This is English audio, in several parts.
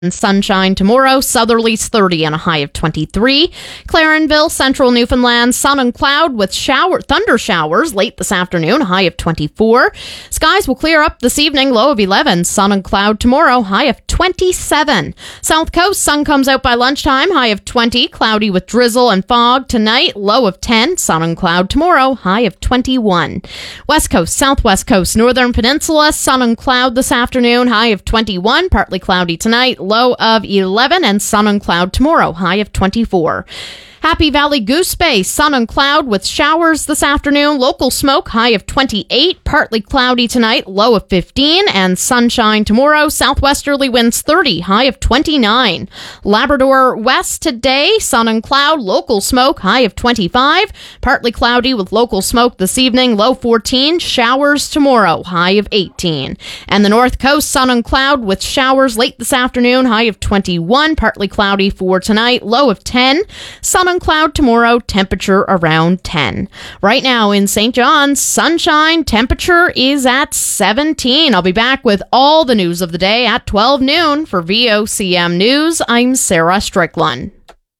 And sunshine tomorrow, southerlies 30 and a high of 23. Clarenville, central Newfoundland, sun and cloud with thunder showers late this afternoon, high of 24. Skies will clear up this evening, low of 11. Sun and cloud tomorrow, high of 27. South Coast, sun comes out by lunchtime, high of 20. Cloudy with drizzle and fog tonight, low of 10. Sun and cloud tomorrow, high of 21. West Coast, Southwest Coast, Northern Peninsula, sun and cloud this afternoon, high of 21. Partly cloudy tonight, low of 11, and sun and cloud tomorrow, high of 24. Happy Valley Goose Bay, sun and cloud with showers this afternoon. Local smoke, high of 28. Partly cloudy tonight, low of 15. And sunshine tomorrow. Southwesterly winds 30, high of 29. Labrador West today, sun and cloud. Local smoke, high of 25. Partly cloudy with local smoke this evening, low 14. Showers tomorrow, high of 18. And the North Coast, sun and cloud with showers late this afternoon, high of 21. Partly cloudy for tonight, low of 10. Sun and cloud tomorrow, temperature around 10. Right now in St. John's, sunshine, temperature is at 17. I'll be back with all the news of the day at 12 noon. For VOCM News, I'm Sarah Strickland.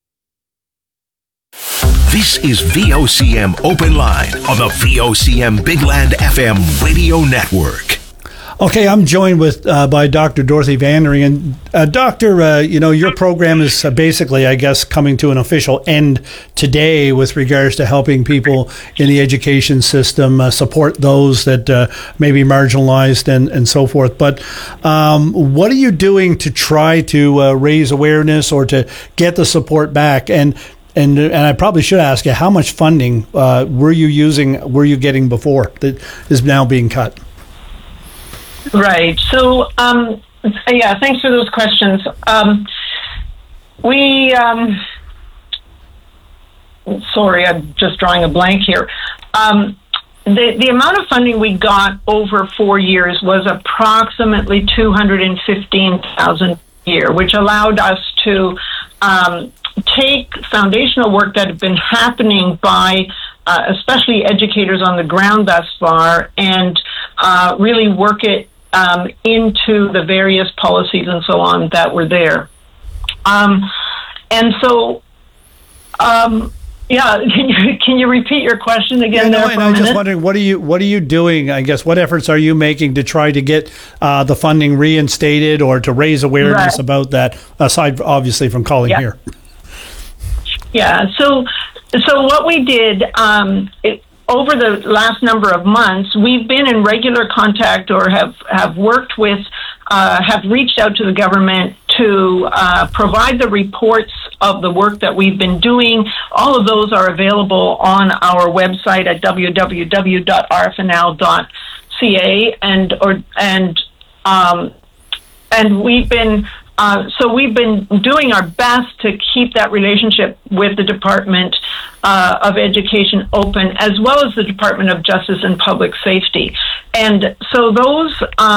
This is VOCM Open Line on the VOCM Big Land FM radio network. Okay, I'm joined by Dr. Dorothy Vandering. And Doctor, your program is basically, I guess, coming to an official end today with regards to helping people in the education system support those that may be marginalized and so forth. But what are you doing to try to raise awareness or to get the support back? And I probably should ask you, how much funding were you getting before that is now being cut? Right. So, thanks for those questions. Sorry, I'm just drawing a blank here. The amount of funding we got over 4 years was approximately $215,000 a year, which allowed us to take foundational work that had been happening by especially educators on the ground thus far and really work it into the various policies and so on that were there. Can you repeat your question again? I'm just wondering, what are you doing? I guess what efforts are you making to try to get the funding reinstated or to raise awareness about that? Aside, obviously, from calling here. Yeah. So what we did over the last number of months, we've been in regular contact or have worked with, have reached out to the government to provide the reports of the work that we've been doing. All of those are available on our website at www.rfnl.ca, and we've been doing our best to keep that relationship with the Department of Education open, as well as the Department of Justice and Public Safety. And so those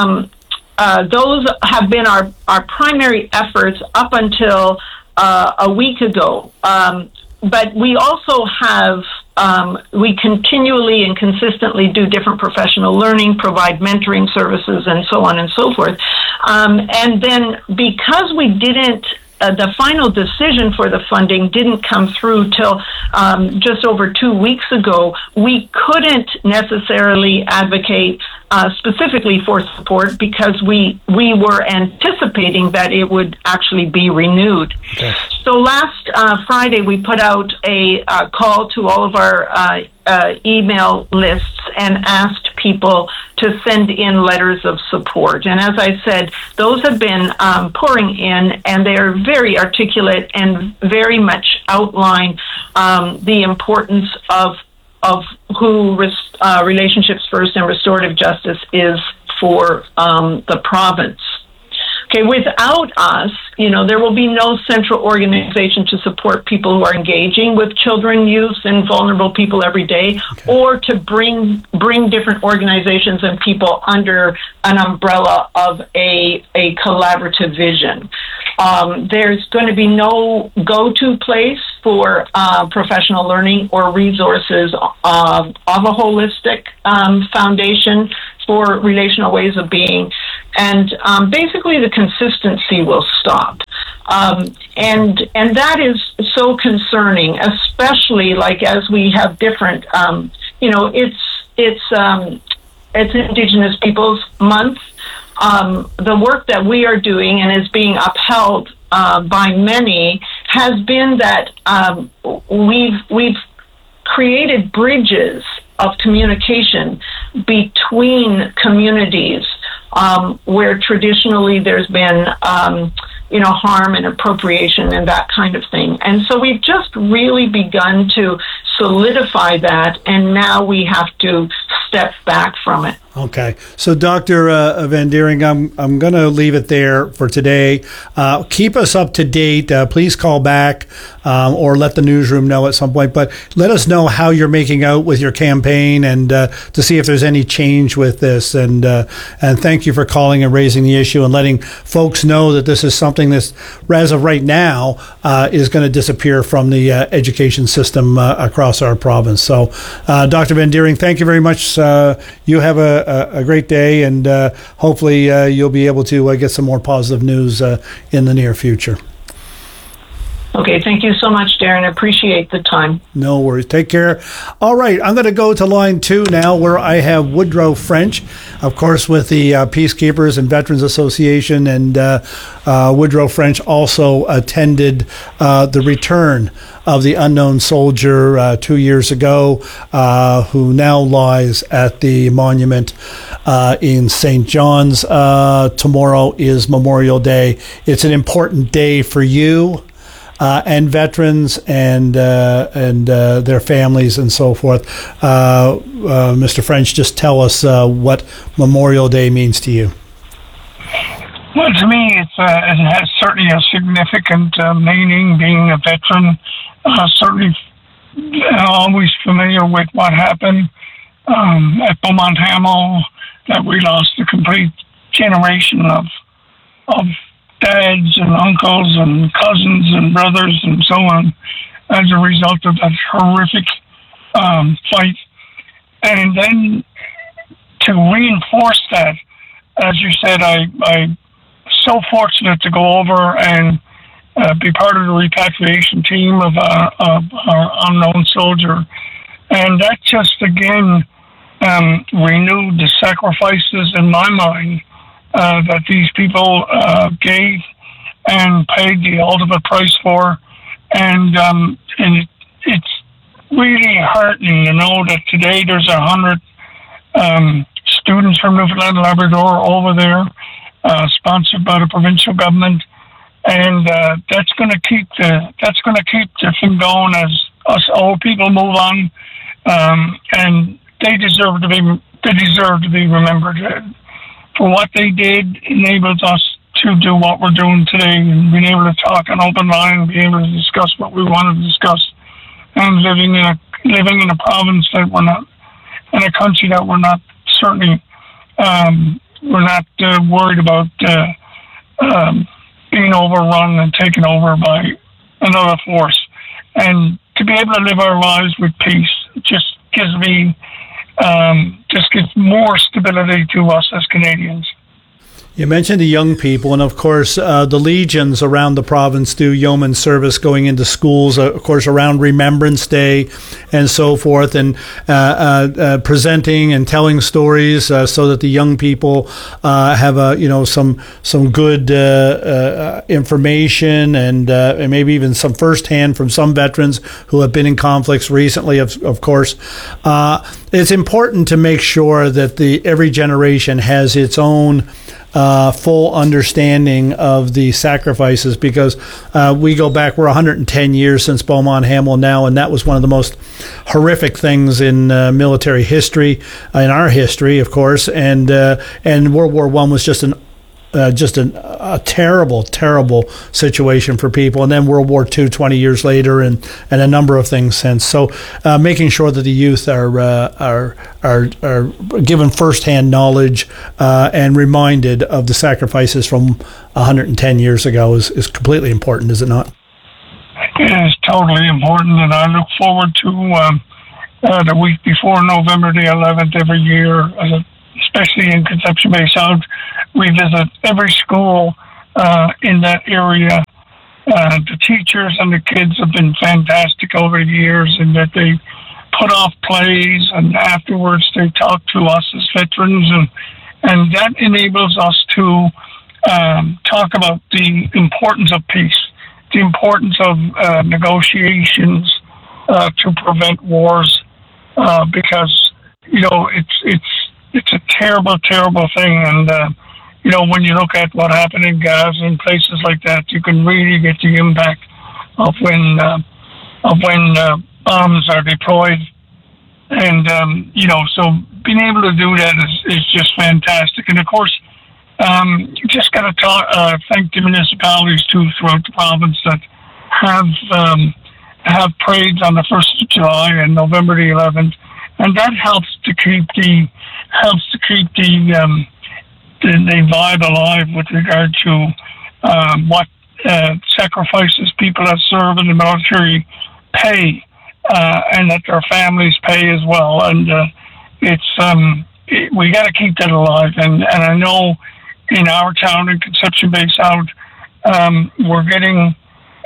have been our primary efforts up until a week ago. But we also have, we continually and consistently do different professional learning, provide mentoring services, and so on and so forth. And then because we didn't, the final decision for the funding didn't come through till just over 2 weeks ago, we couldn't necessarily advocate specifically for support because we were anticipating that it would actually be renewed. Okay. So last Friday, we put out a call to all of our email lists and asked people to send in letters of support. And as I said, those have been pouring in, and they are very articulate and very much outline the importance of who Relationships First and Restorative Justice is for the province. Okay, without us, there will be no central organization to support people who are engaging with children, youth, and vulnerable people every day, or to bring different organizations and people under an umbrella of a collaborative vision. There's going to be no go-to place for professional learning or resources of a holistic foundation for relational ways of being. basically the consistency will stop. And that is so concerning, especially like as we have different, it's Indigenous Peoples Month. The work that we are doing and is being upheld by many has been that we've created bridges of communication between communities where traditionally there's been harm and appropriation and that kind of thing. And so we've just really begun to solidify that, and now we have to step back from it. Okay. So, Dr. Van Deering, I'm going to leave it there for today. Keep us up to date. Please call back or let the newsroom know at some point. But let us know how you're making out with your campaign and to see if there's any change with this. And thank you for calling and raising the issue and letting folks know that this is something that, as of right now, is going to disappear from the education system across our province. So, Dr. Van Deering, thank you very much. You have a great day, and hopefully you'll be able to get some more positive news in the near future. Okay, thank you so much, Darren. Appreciate the time. No worries. Take care. All right, I'm going to go to line 2 now, where I have Woodrow French, of course, with the Peacekeepers and Veterans Association, and Woodrow French also attended the return of the unknown soldier 2 years ago, who now lies at the monument in St. John's. Tomorrow is Memorial Day. It's an important day for you and veterans and their families and so forth. Mr. French, just tell us what Memorial Day means to you. Well, to me, it has certainly a significant meaning. Being a veteran, certainly always familiar with what happened at Beaumont Hamel, that we lost a complete generation of dads and uncles and cousins and brothers and so on as a result of that horrific fight. And then to reinforce that, as you said, I'm so fortunate to go over and be part of the repatriation team of our unknown soldier. And that just, again, renewed the sacrifices in my mind that these people gave and paid the ultimate price for. And it's really heartening to know that today there's 100 students from Newfoundland and Labrador over there, sponsored by the provincial government, and that's going to keep the thing going as us old people move on, and they deserve to be remembered for what they did. Enabled us to do what we're doing today, and being able to talk an open line, being able to discuss what we want to discuss, and living in a province that we're not, in a country that we're not certainly. We're not worried about being overrun and taken over by another force. And to be able to live our lives with peace just gives more stability to us as Canadians. You mentioned the young people, and of course, the legions around the province do yeoman service going into schools, of course, around Remembrance Day and so forth, and presenting and telling stories so that the young people have some good information and maybe even some firsthand from some veterans who have been in conflicts recently. Of course, it's important to make sure that every generation has its own full understanding of the sacrifices, because we go back, we're 110 years since Beaumont Hamel now, and that was one of the most horrific things in military history, in our history, of course, and World War I was just a terrible, terrible situation for people. And then World War II, 20 years later, and a number of things since. So making sure that the youth are given firsthand knowledge and reminded of the sacrifices from 110 years ago is completely important, is it not? It is totally important, and I look forward to the week before November the 11th every year as especially in Conception Bay South. We visit every school in that area. The teachers and the kids have been fantastic over the years in that they put off plays, and afterwards they talk to us as veterans, and that enables us to talk about the importance of peace, the importance of negotiations to prevent wars, because it's a terrible thing, and when you look at what happened in Gaza and places like that, you can really get the impact of when bombs are deployed, and so being able to do that is just fantastic. And of course, you just got to thank the municipalities too throughout the province that have parades on the 1st of July and November the 11th, and that helps to keep the vibe alive with regard to what sacrifices people that serve in the military pay, and that their families pay as well. And we got to keep that alive. And I know in our town in Conception Bay South, we're getting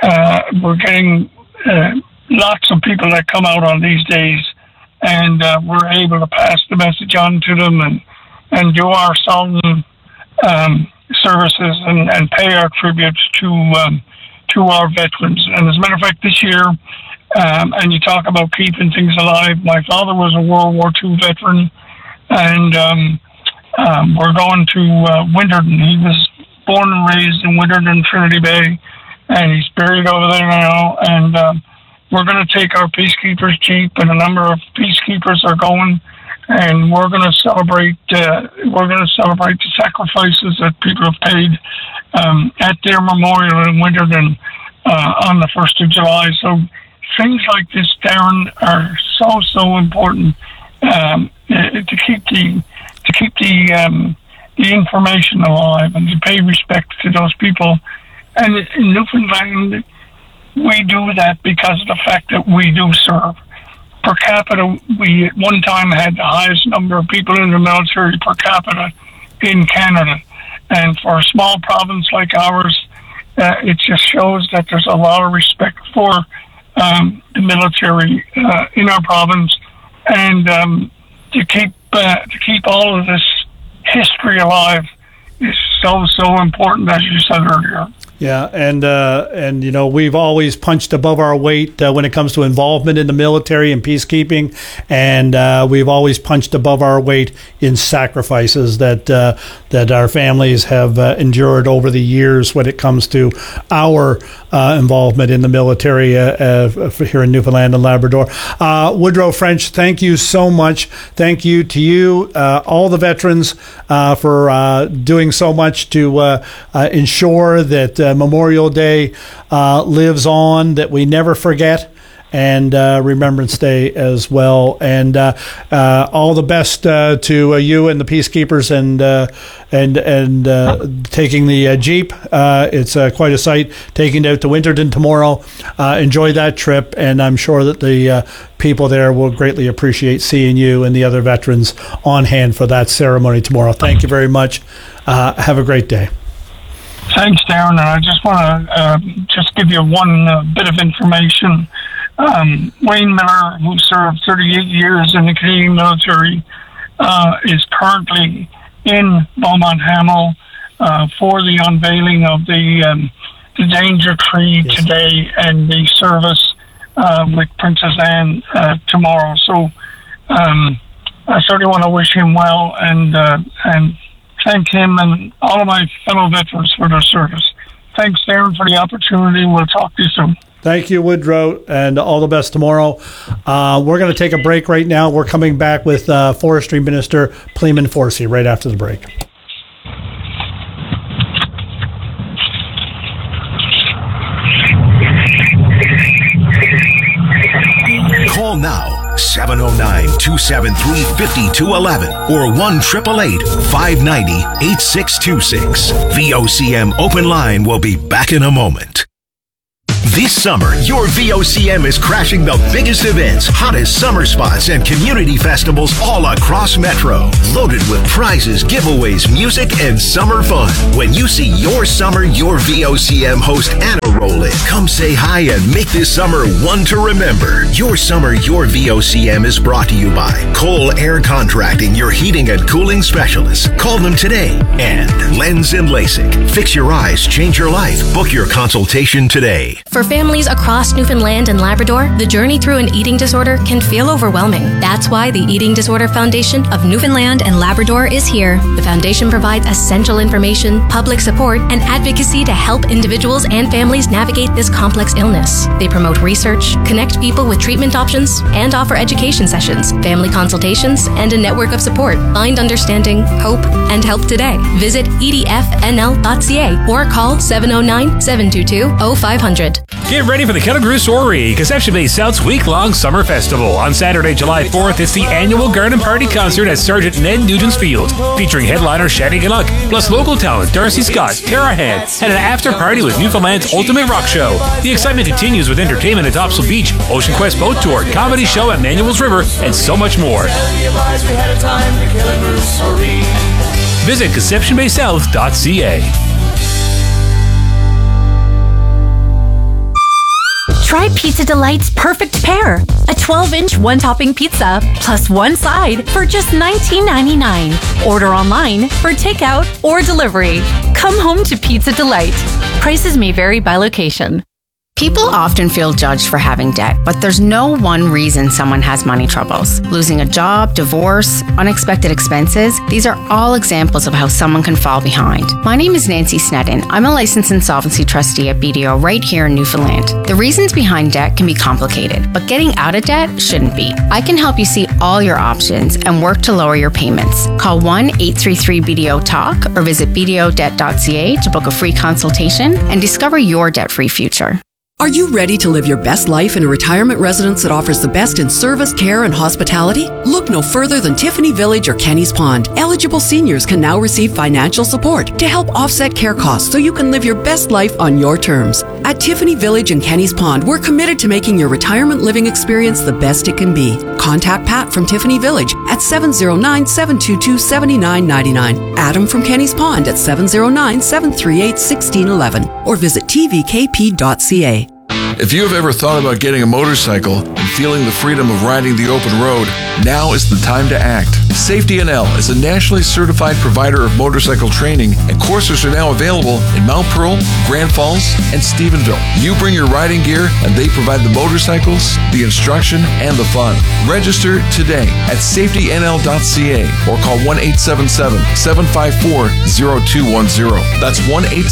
lots of people that come out on these days, and we're able to pass the message on to them and do our solemn services and pay our tributes to our veterans. And as a matter of fact, this year, and you talk about keeping things alive, my father was a World War II veteran, and we're going to Winterton. He was born and raised in Winterton, Trinity Bay, and he's buried over there now. And we're going to take our Peacekeepers Jeep, and a number of Peacekeepers are going, and we're going to celebrate. We're going to celebrate the sacrifices that people have paid at their memorial in Winterton on the 1st of July. So things like this, Darren, are so important to keep the information alive and to pay respect to those people. And in Newfoundland, we do that because of the fact that we do serve. Per capita, we at one time had the highest number of people in the military per capita in Canada. And for a small province like ours, it just shows that there's a lot of respect for the military in our province, and to keep all of this history alive is so important, as you said earlier. Yeah, and we've always punched above our weight when it comes to involvement in the military and peacekeeping, and we've always punched above our weight in sacrifices that our families have endured over the years when it comes to our involvement in the military here in Newfoundland and Labrador. Woodrow French, thank you so much. Thank you to you, all the veterans, for doing so much to ensure that Memorial Day lives on, that we never forget, and Remembrance Day as well. And all the best to you and the Peacekeepers and taking the Jeep. It's quite a sight, taking it out to Winterton tomorrow. Enjoy that trip, and I'm sure that the people there will greatly appreciate seeing you and the other veterans on hand for that ceremony tomorrow. Thank you very much. Have a great day. Thanks, Darren. And I just want to just give you one bit of information. Wayne Miller, who served 38 years in the Canadian military, is currently in Beaumont Hamel for the unveiling of the Danger Tree today and the service with Princess Anne tomorrow. So I certainly want to wish him well and thank him and all of my fellow veterans for their service. Thanks, Darren, for the opportunity. We'll talk to you soon. Thank you, Woodrow, and all the best tomorrow. We're going to take a break right now. We're coming back with Forestry Minister Pleeman Forsey right after the break. Call now, 709-273-5211 or 1-888-590-8626. VOCM Open Line will be back in a moment. This summer, your VOCM is crashing the biggest events, hottest summer spots, and community festivals all across Metro. Loaded with prizes, giveaways, music, and summer fun. When you see your summer, your VOCM host Anna roll in, come say hi and make this summer one to remember. Your summer, your VOCM is brought to you by Cole Air Contracting, your heating and cooling specialists. Call them today. And Lens and LASIK. Fix your eyes, change your life. Book your consultation today. For families across Newfoundland and Labrador, the journey through an eating disorder can feel overwhelming. That's why the Eating Disorder Foundation of Newfoundland and Labrador is here. The foundation provides essential information, public support, and advocacy to help individuals and families navigate this complex illness. They promote research, connect people with treatment options, and offer education sessions, family consultations, and a network of support. Find understanding, hope, and help today. Visit edfnl.ca or call 709-722-0500. Get ready for the Kettle Grew Soiree, Conception Bay South's week-long summer festival. On Saturday, July 4th, it's the annual Garden Party concert at Sergeant Ned Nugent's Field, featuring headliner Shaddy Galluck, plus local talent Darcy Scott, Tara Hand, and an after-party with Newfoundland's ultimate rock show. The excitement continues with entertainment at Topsail Beach, Ocean Quest Boat Tour, comedy show at Manuel's River, and so much more. Visit ConceptionBaySouth.ca. Try Pizza Delight's Perfect Pair, a 12-inch one-topping pizza plus one side for just $19.99. Order online for takeout or delivery. Come home to Pizza Delight. Prices may vary by location. People often feel judged for having debt, but there's no one reason someone has money troubles. Losing a job, divorce, unexpected expenses, these are all examples of how someone can fall behind. My name is Nancy Snedden. I'm a licensed insolvency trustee at BDO right here in Newfoundland. The reasons behind debt can be complicated, but getting out of debt shouldn't be. I can help you see all your options and work to lower your payments. Call 1-833-BDO-TALK or visit bdodebt.ca to book a free consultation and discover your debt-free future. Are you ready to live your best life in a retirement residence that offers the best in service, care, and hospitality? Look no further than Tiffany Village or Kenny's Pond. Eligible seniors can now receive financial support to help offset care costs so you can live your best life on your terms. At Tiffany Village and Kenny's Pond, we're committed to making your retirement living experience the best it can be. Contact Pat from Tiffany Village at 709-722-7999. Adam from Kenny's Pond at 709-738-1611 or visit tvkp.ca. If you have ever thought about getting a motorcycle and feeling the freedom of riding the open road, now is the time to act. Safety NL is a nationally certified provider of motorcycle training, and courses are now available in Mount Pearl, Grand Falls, and Stephenville. You bring your riding gear, and they provide the motorcycles, the instruction, and the fun. Register today at safetynl.ca or call 1-877-754-0210. That's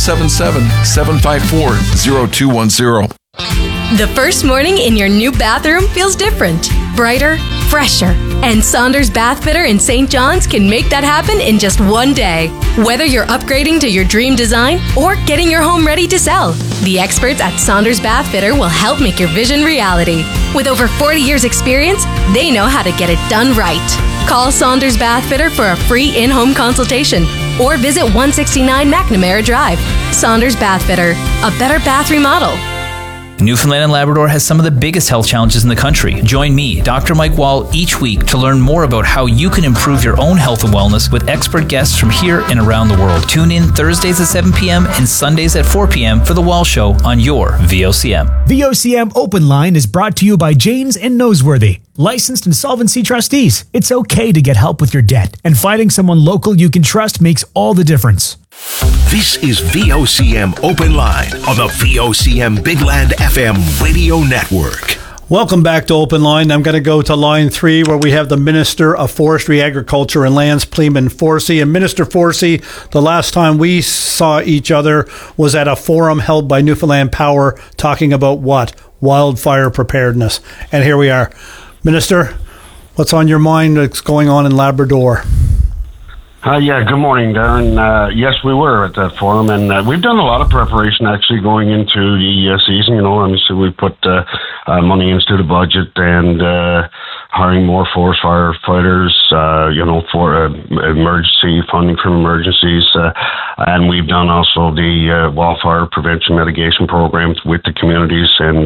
1-877-754-0210. The first morning in your new bathroom feels different, brighter, fresher. And Saunders Bath Fitter in St. John's can make that happen in just one day. Whether you're upgrading to your dream design or getting your home ready to sell, the experts at Saunders Bath Fitter will help make your vision reality. With over 40 years experience, they know how to get it done right. Call Saunders Bath Fitter for a free in-home consultation or visit 169 McNamara Drive. Saunders Bath Fitter, a better bath remodel. Newfoundland and Labrador has some of the biggest health challenges in the country. Join me, Dr. Mike Wall, each week to learn more about how you can improve your own health and wellness with expert guests from here and around the world. Tune in Thursdays at 7 p.m. and Sundays at 4 p.m. for The Wall Show on your VOCM. VOCM Open Line is brought to you by Janes and Noseworthy, licensed insolvency trustees. It's okay to get help with your debt, and finding someone local you can trust makes all the difference. This is VOCM Open Line on the VOCM Big Land FM radio network. Welcome back to Open Line. I'm going to go to line 3 where we have the Minister of Forestry, Agriculture and Lands, Pleeman Forsey. And Minister Forsey, the last time we saw each other was at a forum held by Newfoundland Power talking about what? Wildfire preparedness. And here we are. Minister, what's on your mind that's going on in Labrador? Yeah, good morning, Darren. Yes, we were at that forum, and we've done a lot of preparation actually going into the season. You know, obviously we put money into the budget, and hiring more forest firefighters, for emergency funding from emergencies, and we've done also the wildfire prevention mitigation programs with the communities, and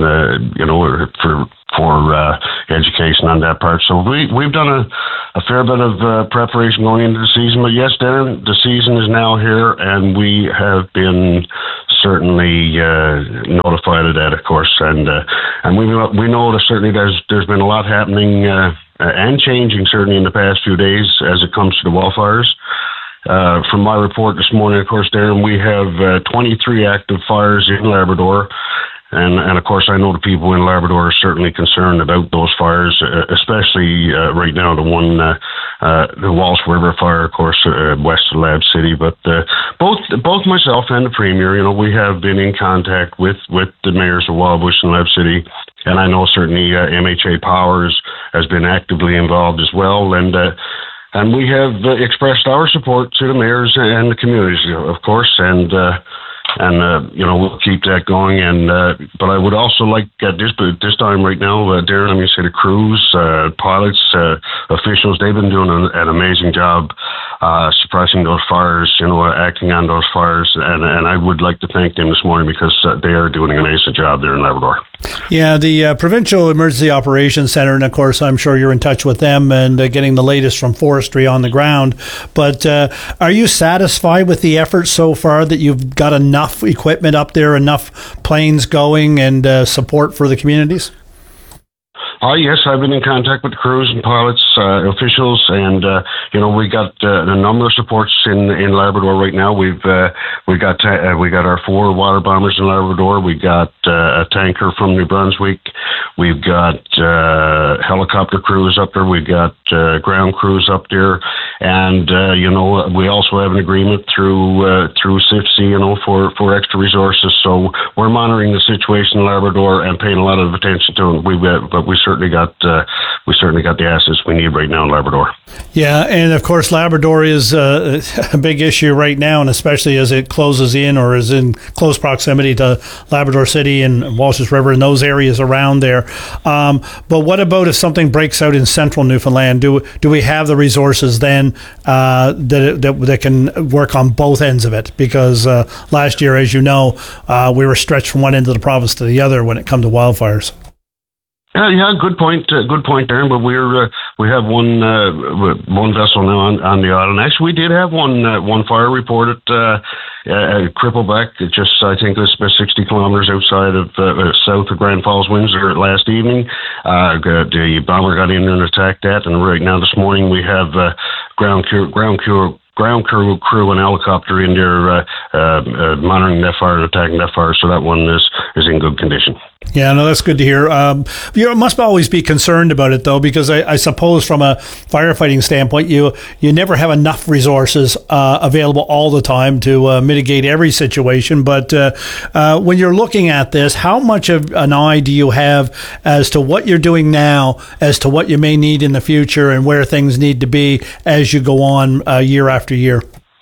for education on that part. So we've done a fair bit of preparation going into the season. But yes, Darren, the season is now here, and we have been certainly notified of that, of course, and we know that certainly there's been a lot happening and changing certainly in the past few days as it comes to the wildfires. From my report this morning, of course, Darren, we have 23 active fires in Labrador. And of course, I know the people in Labrador are certainly concerned about those fires, especially right now, the one, the Walsh River fire, of course, west of Lab City. But both myself and the Premier, we have been in contact with the mayors of Wildbush and Lab City. And I know certainly MHA Powers has been actively involved as well. And we have expressed our support to the mayors and the communities, of course, and we'll keep that going. But I would also like at this time right now, Darren, I'm going to say the crews, pilots, officials, they've been doing an amazing job suppressing those fires, acting on those fires, and I would like to thank them this morning because they are doing an amazing job there in Labrador. Yeah, the Provincial Emergency Operations Center, and of course, I'm sure you're in touch with them and getting the latest from forestry on the ground. But are you satisfied with the effort so far that you've got enough equipment up there, enough planes going, and support for the communities? Yes, I've been in contact with crews and pilots, officials, and we got a number of supports in Labrador right now. We got our 4 water bombers in Labrador. We got a tanker from New Brunswick. We've got helicopter crews up there. We've got ground crews up there, and we also have an agreement through CIFC, for extra resources. So we're monitoring the situation in Labrador and paying a lot of attention to it. But we certainly got the assets we need right now in Labrador. Yeah, and of course Labrador is a big issue right now, and especially as it closes in or is in close proximity to Labrador City and Walsh's River and those areas around there. But what about if something breaks out in central Newfoundland? Do we have the resources then that can work on both ends of it? Because last year, as you know, we were stretched from one end of the province to the other when it comes to wildfires. Yeah, good point, Darren. But we have one vessel now on the island. Actually, we did have one fire reported at Crippleback, just I think it's about 60 kilometers outside of south of Grand Falls, Windsor, last evening. The bomber got in there and attacked that, and right now this morning we have ground crew and helicopter in there monitoring that fire and attacking that fire. So that one is in good condition. Yeah, no, that's good to hear. You must always be concerned about it, though, because I suppose from a firefighting standpoint, you never have enough resources available all the time to mitigate every situation. But when you're looking at this, how much of an eye do you have as to what you're doing now, as to what you may need in the future, and where things need to be as you go on year after year?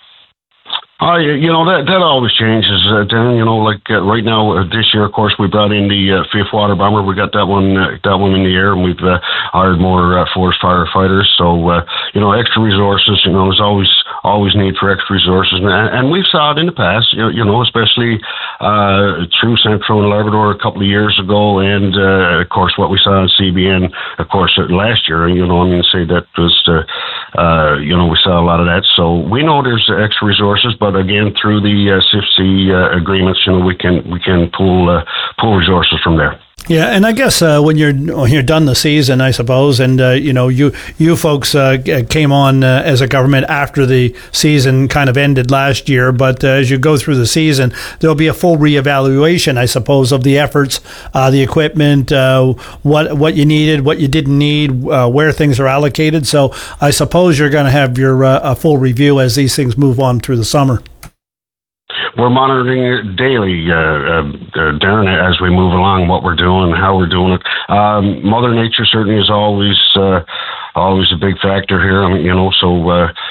That always changes, Dan. Right now, this year, of course, we brought in the 5th water bomber. We got that one in the air, and we've hired more forest firefighters. So, extra resources, there's always need for extra resources. And we've saw it in the past, especially through Central and Labrador a couple of years ago. And, of course, what we saw in CBN, of course, last year, say that was, we saw a lot of that. So we know there's extra resources, but again, through the CIFC agreements, we can pull resources from there. Yeah, and I guess when you're done the season, I suppose, and you folks came on as a government after the season kind of ended last year. But as you go through the season, there'll be a full reevaluation, I suppose, of the efforts, the equipment, what you needed, what you didn't need, where things are allocated. So I suppose you're going to have your a full review as these things move on through the summer. We're monitoring it daily, Darren, as we move along, what we're doing, how we're doing it. Mother Nature certainly is always a big factor here. So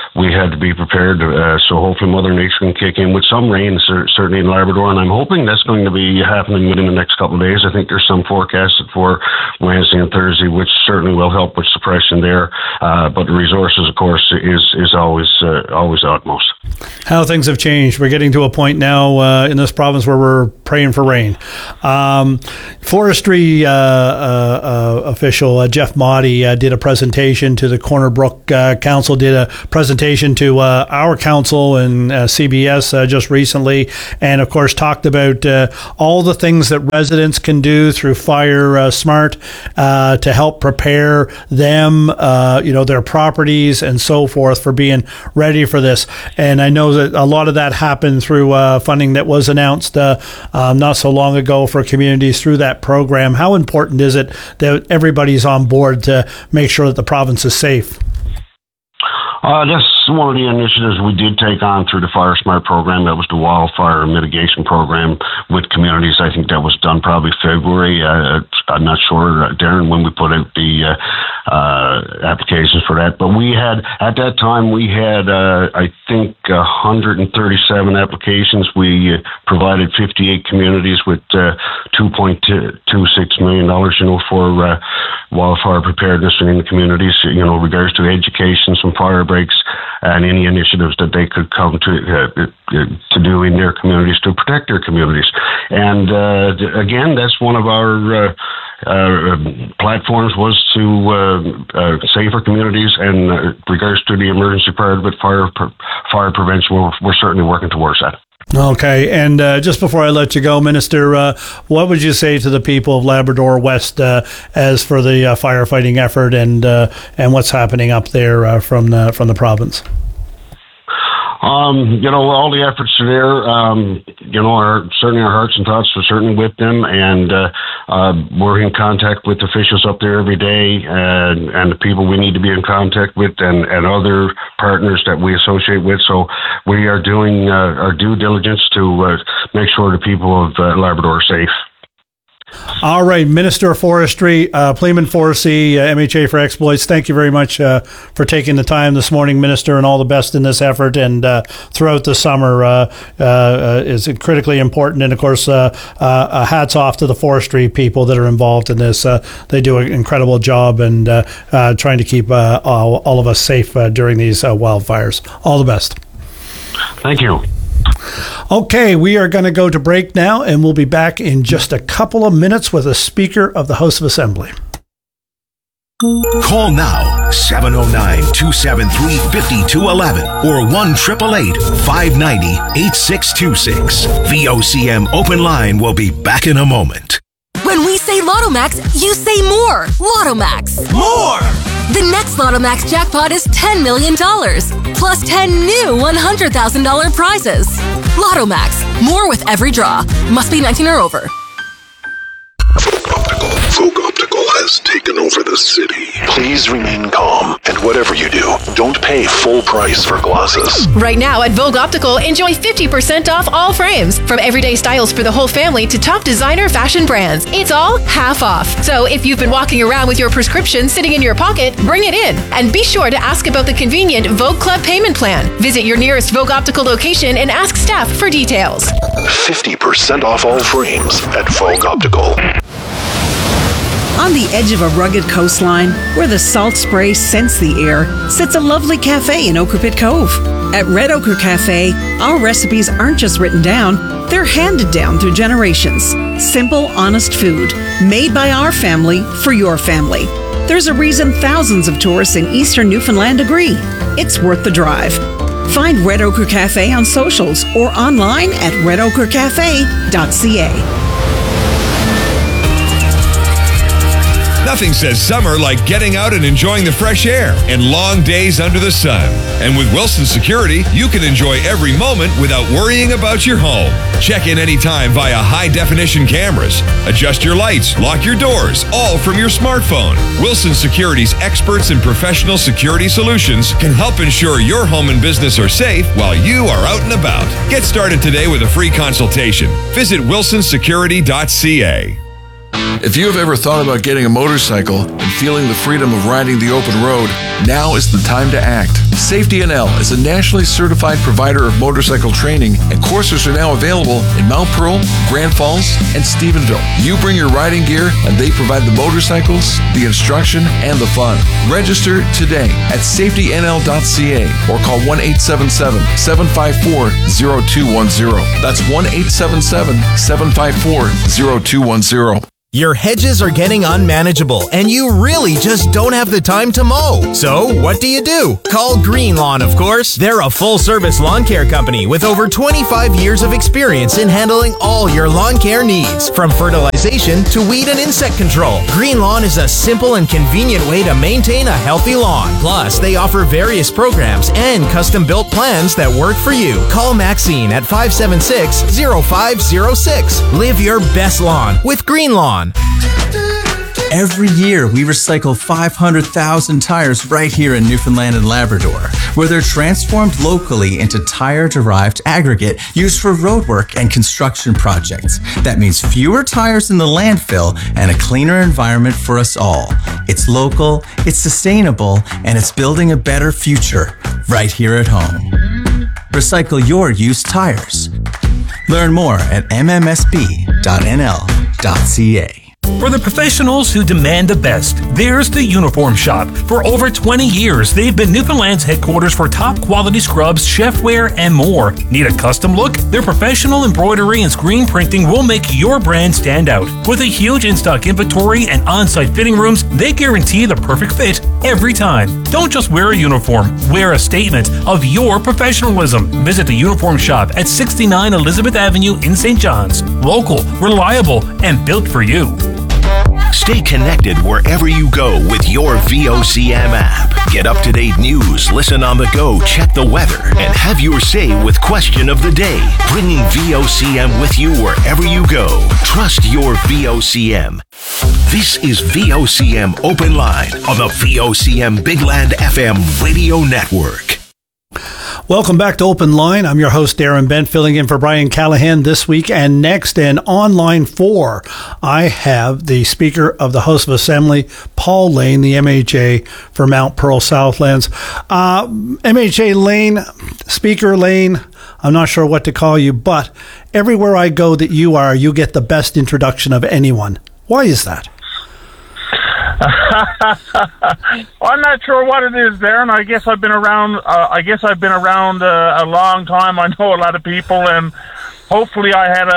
we had to be prepared. So hopefully Mother Nature can kick in with some rain, certainly in Labrador, and I'm hoping that's going to be happening within the next couple of days. I think there's some forecasted for Wednesday and Thursday, which certainly will help with suppression there. But the resources, of course, is always utmost. How things have changed. We're getting to a point now in this province where we're praying for rain. Forestry official Jeff Motti did a presentation to the Corner Brook Council, did a presentation to our council and CBS just recently, and of course talked about all the things that residents can do through Fire Smart to help prepare them, their properties and so forth for being ready for this. And I know that a lot of that happened through funding that was announced not so long ago for communities through that program. How important is it that everybody's on board to make sure that the province is safe? That's one of the initiatives we did take on through the Fire Smart program. That was the wildfire mitigation program with communities. I think that was done probably February. I'm not sure, Darren, when we put out the applications for that. But we had, at that time, I think 137 applications. We provided 58 communities with $2.26 million, for wildfire preparedness in the communities, regards to education, some fire breaks, and any initiatives that they could come to do in their communities to protect their communities. And again, that's one of our platforms, was to safer communities, and regards to the emergency part of it, fire prevention, we're certainly working towards that. Okay, and just before I let you go, Minister, what would you say to the people of Labrador West as for the firefighting effort and what's happening up there from the province? All the efforts are there. Certainly our hearts and thoughts are certainly with them, and we're in contact with officials up there every day, and the people we need to be in contact with, and other partners that we associate with. So we are doing our due diligence to make sure the people of Labrador are safe. All right, Minister of Forestry, Pleeman Forsey, MHA for Exploits, thank you very much for taking the time this morning, Minister, and all the best in this effort and throughout the summer is critically important. And, of course, hats off to the forestry people that are involved in this. They do an incredible job and trying to keep all of us safe during these wildfires. All the best. Thank you. Okay, we are going to go to break now, and we'll be back in just a couple of minutes with a Speaker of the House of Assembly. Call now, 709-273-5211 or 1-888-590-8626. VOCM Open Line will be back in a moment. When we say Lotto Max, you say more. Lotto Max. More! The next Lotto Max jackpot is $10 million, plus 10 new $100,000 prizes. Lotto Max. More with every draw. Must be 19 or over. Vogue Optical has taken over the city. Please remain calm, and whatever you do, don't pay full price for glasses. Right now at Vogue Optical, enjoy 50% off all frames. From everyday styles for the whole family to top designer fashion brands. It's all half off. So if you've been walking around with your prescription sitting in your pocket, bring it in. And be sure to ask about the convenient Vogue Club payment plan. Visit your nearest Vogue Optical location and ask staff for details. 50% off all frames at Vogue Optical. On the edge of a rugged coastline, where the salt spray scents the air, sits a lovely cafe in Ochre Pit Cove. At Red Ochre Cafe, our recipes aren't just written down, they're handed down through generations. Simple, honest food, made by our family for your family. There's a reason thousands of tourists in eastern Newfoundland agree. It's worth the drive. Find Red Ochre Cafe on socials or online at redochrecafe.ca. Nothing says summer like getting out and enjoying the fresh air and long days under the sun. And with Wilson Security, you can enjoy every moment without worrying about your home. Check in anytime via high-definition cameras. Adjust your lights, lock your doors, all from your smartphone. Wilson Security's experts in professional security solutions can help ensure your home and business are safe while you are out and about. Get started today with a free consultation. Visit wilsonsecurity.ca. If you have ever thought about getting a motorcycle and feeling the freedom of riding the open road, now is the time to act. Safety NL is a nationally certified provider of motorcycle training, and courses are now available in Mount Pearl, Grand Falls, and Stephenville. You bring your riding gear, and they provide the motorcycles, the instruction, and the fun. Register today at safetynl.ca or call 1-877-754-0210. That's 1-877-754-0210. Your hedges are getting unmanageable, and you really just don't have the time to mow. So, what do? Call Green Lawn, of course. They're a full-service lawn care company with over 25 years of experience in handling all your lawn care needs, from fertilization to weed and insect control. Green Lawn is a simple and convenient way to maintain a healthy lawn. Plus, they offer various programs and custom-built plans that work for you. Call Maxine at 576-0506. Live your best lawn with Green Lawn. Every year, we recycle 500,000 tires right here in Newfoundland and Labrador, where they're transformed locally into tire-derived aggregate used for roadwork and construction projects. That means fewer tires in the landfill and a cleaner environment for us all. It's local, it's sustainable, and it's building a better future right here at home. Recycle your used tires. Learn more at mmsb.nl.ca. For the professionals who demand the best, there's the Uniform Shop. For over 20 years, they've been Newfoundland's headquarters for top quality scrubs, chefware, and more. Need a custom look? Their professional embroidery and screen printing will make your brand stand out. With a huge in-stock inventory and on-site fitting rooms, they guarantee the perfect fit every time. Don't just wear a uniform, wear a statement of your professionalism. Visit the Uniform Shop at 69 Elizabeth Avenue in St. John's. Local, reliable, and built for you. Stay connected wherever you go with your VOCM app. Get up-to-date news, listen on the go, check the weather, and have your say with Question of the Day. Bringing VOCM with you wherever you go. Trust your VOCM. This is VOCM Open Line on the VOCM Big Land FM radio network. Welcome back to Open Line. I'm your host, Darren Bent, filling in for Brian Callahan this week. And next, and on line 4, I have the Speaker of the House of Assembly, Paul Lane, the MHA for Mount Pearl Southlands. MHA Lane, Speaker Lane, I'm not sure what to call you, but everywhere I go that you are, you get the best introduction of anyone. Why is that? I'm not sure what it is, Darren. I guess I've been around. A long time. I know a lot of people, and hopefully, I had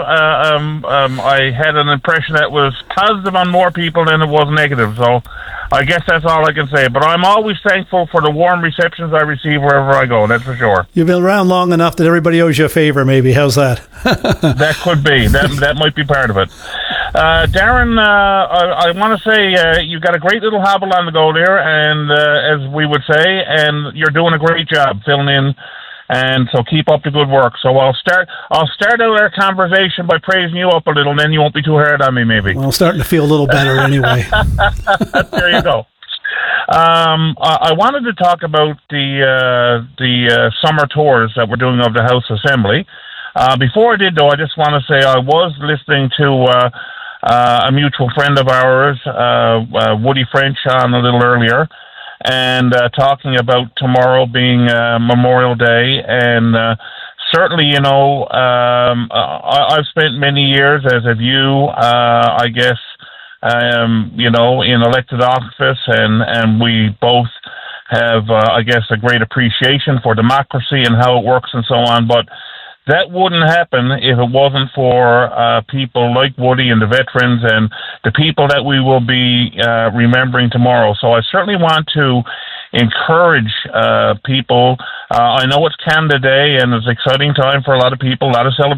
an impression that was positive on more people than it was negative. So, I guess that's all I can say. But I'm always thankful for the warm receptions I receive wherever I go. That's for sure. You've been around long enough that everybody owes you a favor. Maybe how's that? That could be. That might be part of it. Darren, I want to say you've got a great little hobble on the go there, and as we would say, and you're doing a great job filling in, and so keep up the good work. So I'll start out our conversation by praising you up a little, and then you won't be too hard on me, maybe. Well, I'm starting to feel a little better anyway. There you go. I wanted to talk about the summer tours that we're doing of the House Assembly. Before I did, though, I just want to say I was listening to a mutual friend of ours, Woody French, on a little earlier, and talking about tomorrow being Memorial Day. And certainly, you know, I've spent many years, as have you, I guess, you know, in elected office, and we both have, I guess, a great appreciation for democracy and how it works and so on. But that wouldn't happen if it wasn't for people like Woody and the veterans and the people that we will be remembering tomorrow. So I certainly want to encourage people. I know it's Canada Day, and it's an exciting time for a lot of people, a lot of celebration.